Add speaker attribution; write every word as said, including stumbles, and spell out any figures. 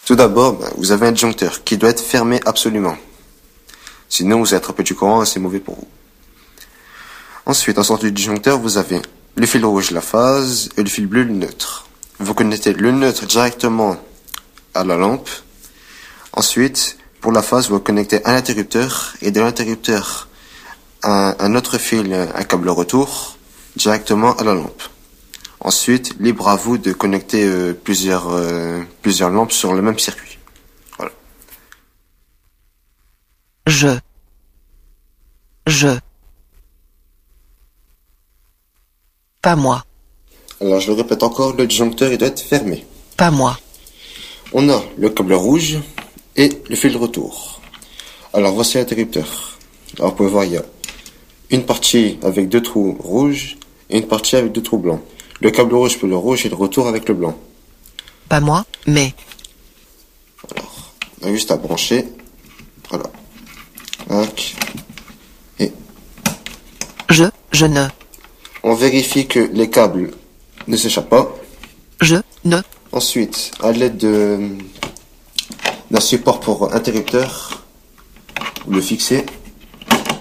Speaker 1: Tout d'abord, ben, vous avez un disjoncteur qui doit être fermé absolument. Sinon, vous allez attraper du courant et c'est mauvais pour vous. Ensuite, en sortie du disjoncteur, vous avez le fil rouge, la phase, et le fil bleu, le neutre. Vous connectez le neutre directement à la lampe. Ensuite, pour la phase, vous connectez un interrupteur et de l'interrupteur un, un autre fil, un câble retour, directement à la lampe. Ensuite, libre à vous de connecter euh, plusieurs, euh, plusieurs lampes sur le même circuit. Voilà.
Speaker 2: Je. Je. Pas moi.
Speaker 1: Alors, je le répète encore, le disjoncteur, il doit être fermé.
Speaker 2: Pas moi.
Speaker 1: On a le câble rouge et le fil retour. Alors, voici l'interrupteur. Alors, vous pouvez voir, il y a une partie avec deux trous rouges et une partie avec deux trous blancs. Le câble rouge pour le rouge et le retour avec le blanc.
Speaker 2: Pas moi, mais.
Speaker 1: Alors, on a juste à brancher. Voilà. Tac. Et
Speaker 2: Je. Je ne.
Speaker 1: on vérifie que les câbles ne s'échappent pas.
Speaker 2: Je. Ne.
Speaker 1: Ensuite, à l'aide de, d'un support pour interrupteur, vous le fixez.